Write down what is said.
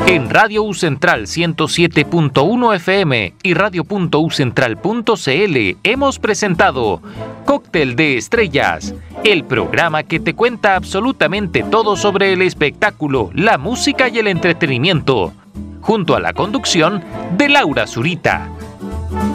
En Radio U Central 107.1 FM y radio.ucentral.cl hemos presentado Cóctel de Estrellas, el programa que te cuenta absolutamente todo sobre el espectáculo, la música y el entretenimiento, junto a la conducción de Laura Zurita.